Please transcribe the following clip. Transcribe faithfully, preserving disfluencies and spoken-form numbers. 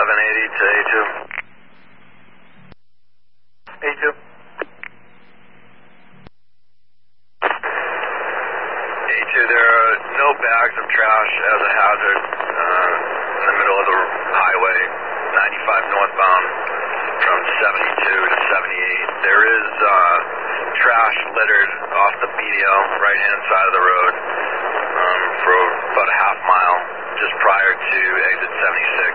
seven eighty to A two. A two. A two, there are no bags of trash as a hazard uh, in the middle of the highway, ninety-five northbound from seventy-two to seventy-eight. There is uh, trash littered off the B D L, right-hand side of the road, um, for about a half mile, just prior to exit seventy-six.